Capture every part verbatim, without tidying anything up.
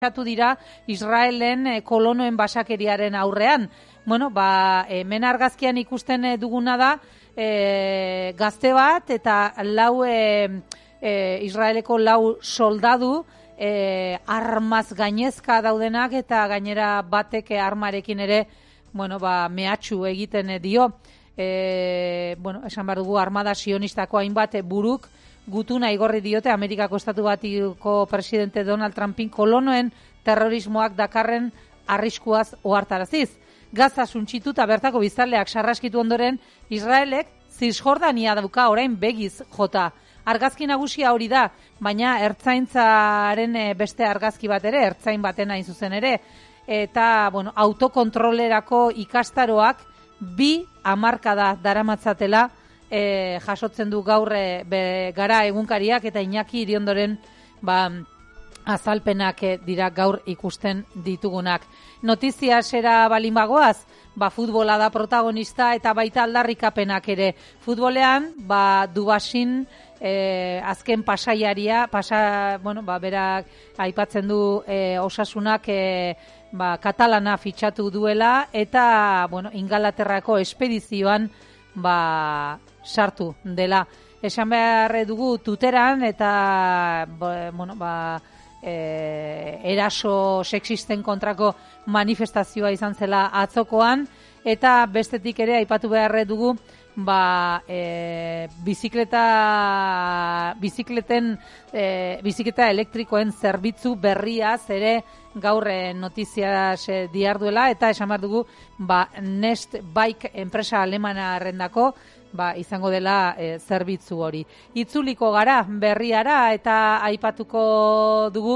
Atu dira Israelen eh, kolonoen basakeriaren aurrean. Bueno, ba, hemen argazkian ikusten eh, duguna da eh, gazte bat eta lau eh, eh, Israeleko lau soldadu eh, armaz gainezka daudenak eta gainera batek eh, armarekin ere bueno, ba, mehatxu egiten eh, dio. Eh, bueno, esan behar dugu armada sionistako hainbat eh, buruk gutuna igorri diote Amerikako Estatu Batuko presidente Donald Trumpin kolonoen terrorismoak dakarren arriskuaz ohartaraziz. Gaza suntsituta bertako biztanleak sarraskitu ondoren, Israelek Zisjordania dauka orain begiz jota. Argazki nagusia hori da, baina ertzaintzaren beste argazki bat ere, ertzain baten hain zuzen ere, eta bueno, autokontrolerako ikastaroak bi hamarkada daramatzatela E, jasotzen du gaur e, be, gara egunkariak eta Iñaki Iriondoren ba, azalpenak e, dira gaur ikusten ditugunak. Notizia zera balin bagoaz, ba, futbola da protagonista eta baita aldarrikapenak ere. Futbolean, ba, Dubasin e, azken pasaiaria, pasa, bueno, ba, berak aipatzen du e, Osasunak e, ba, katalana fitxatu duela eta bueno, Ingalaterrako espedizioan ba, sartu dela. Esan behar dugu tuteran eta bueno, ba, e, eraso sexisten kontrako manifestazioa izan zela atzokoan eta bestetik ere aipatu behar dugu ba, e, bizikleta bizikleten e, bizikleta elektrikoen zerbitzu berriaz ere gaur e, notiziaz e, diarduela eta esan behar dugu ba, Nest Bike enpresa alemanarrendako ba, izango dela e, zerbitzu hori. Itzuliko gara berriara eta aipatuko dugu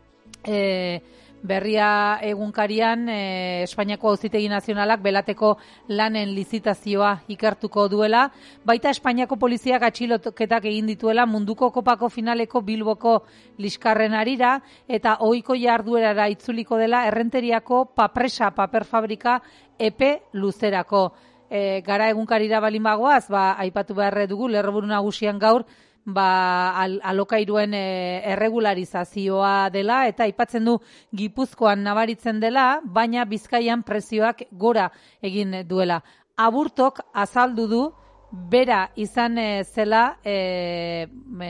e, berria egunkarian e, Espainiako Auzitegi Nazionalak belateko lanen lizitazioa ikertuko duela, baita Espainiako poliziak atxiloketak egin dituela munduko kopako finaleko Bilboko liskarren arira eta ohiko jarduerara itzuliko dela Errenteriako papresa paper fabrika epe luzerako. E, gara egunkarira balin bagoaz, ba, aipatu behar dugu, lerroburu nagusian gaur, ba, al, alokairuen e, erregularizazioa dela, eta aipatzen du Gipuzkoan nabaritzen dela, baina Bizkaian prezioak gora egin duela. Aburtok azaldu du, bera izan e, zela, e,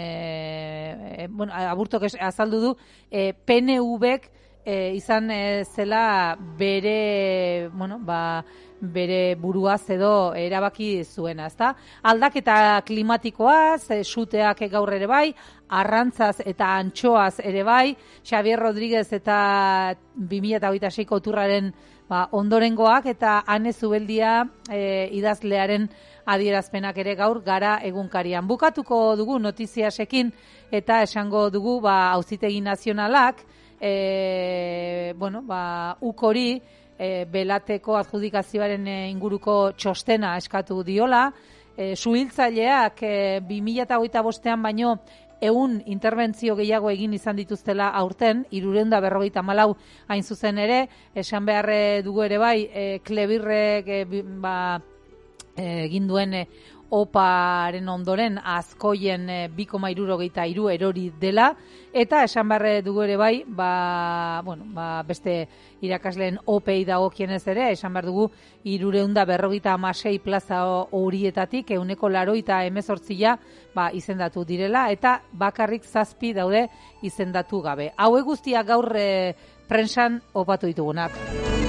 e, bueno, aburtok azaldu du, e, P N Vek e, izan e, zela bere, bueno, ba, bere buruaz edo erabaki zuena, ezta? Aldaketa klimatikoaz, suteak gaur ere bai, arrantzaz eta antxoaz ere bai, Xavier Rodríguez eta bi mila hogeita seiko oturraren ba, ondorengoak eta Ane Zubeldia e, idazlearen adierazpenak ere gaur gara egunkarian. Bukatuko dugu notiziasekin eta esango dugu ba, Auzitegi Nazionalak e, bueno, ba, ukori E, belateko adjudikazioaren e, inguruko txostena eskatu diola. E, Suhiltzaileak e, bi mila hogeita bostean baino ehun interbentzio gehiago egin izan dituztela aurten, hirurehun eta berrogeita hamalau hain zuzen ere, esan behar dugu ere bai, e, Klebirrek e, ba, e, egin duen e, oparen ondoren azkoien e, bi koma hirurogeita hiru erori dela, eta esan behar dugu ere bai, ba, bueno, ba, beste irakasleen opei dagokienez ere, esan behar dugu hirurehun eta berrogeita hamasei plaza horietatik ehuneko laurogeita hemezortzia ba, izendatu direla, eta bakarrik zazpi daude izendatu gabe. Hauek guztiak gaur e, prentsan opatu ditugunak.